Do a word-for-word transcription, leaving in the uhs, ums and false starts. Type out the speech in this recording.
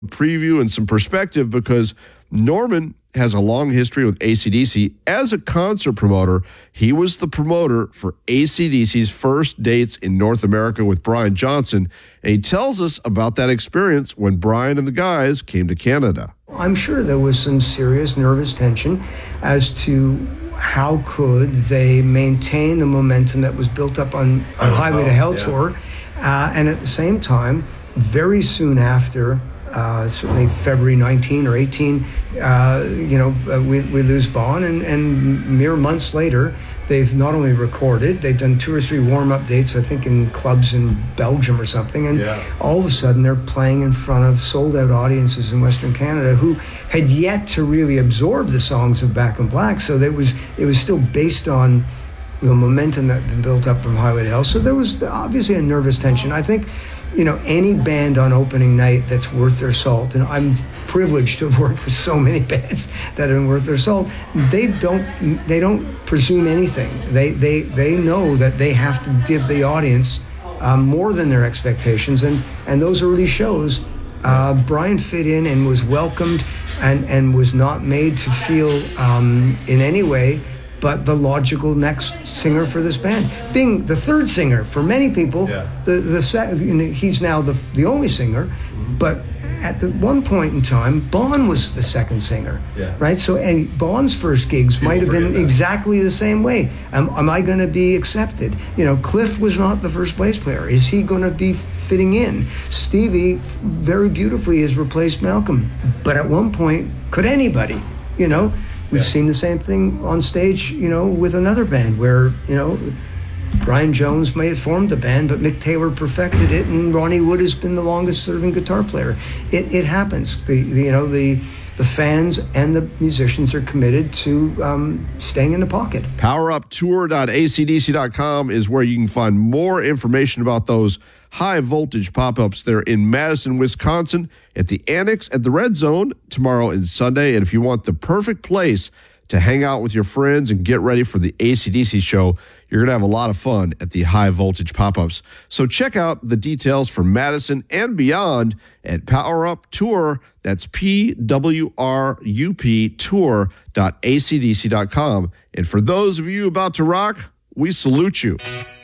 preview and some perspective because Norman has a long history with A C D C. As a concert promoter, he was the promoter for A C D C's first dates in North America with Brian Johnson, and he tells us about that experience when Brian and the guys came to Canada. I'm sure there was some serious nervous tension as to how could they maintain the momentum that was built up on, on Highway to Hell yeah. tour, uh, and at the same time, very soon after, Uh, certainly February nineteenth or eighteenth, uh, you know, uh, we, we lose Bon, and, and mere months later, they've not only recorded, they've done two or three warm-up dates, I think in clubs in Belgium or something, and yeah. all of a sudden they're playing in front of sold-out audiences in Western Canada who had yet to really absorb the songs of Back in Black, so that was it was still based on you know, momentum that had been built up from Highway to Hell, so there was obviously a nervous tension. I think you know, any band on opening night that's worth their salt, and I'm privileged to have worked with so many bands that are worth their salt, they don't they don't presume anything. They they they know that they have to give the audience um, more than their expectations, and, and those early shows, uh, Brian fit in and was welcomed and, and was not made to feel um, in any way but the logical next singer for this band. Being the third singer for many people, yeah. the the se- you know, he's now the the only singer, mm-hmm. but at the one point in time, Bon was the second singer, yeah. right? So and Bon's first gigs people might have been that. exactly the same way. Am, am I going to be accepted? You know, Cliff was not the first bass player. Is he going to be fitting in? Stevie very beautifully has replaced Malcolm, but at one point, could anybody? You know. We've yeah. seen the same thing on stage, you know, with another band where, you know, Brian Jones may have formed the band, but Mick Taylor perfected it, and Ronnie Wood has been the longest-serving guitar player. It it happens. The, the you know the the fans and the musicians are committed to um, staying in the pocket. power up tour dot a c d c dot com is where you can find more information about those high-voltage pop-ups there in Madison, Wisconsin, at the Annex at the Red Zone tomorrow and Sunday. And if you want the perfect place to hang out with your friends and get ready for the A C D C show, you're going to have a lot of fun at the high-voltage pop-ups. So check out the details for Madison and beyond at PowerUp Tour. That's P W R U P tour dot a c d c dot com. And for those of you about to rock, we salute you.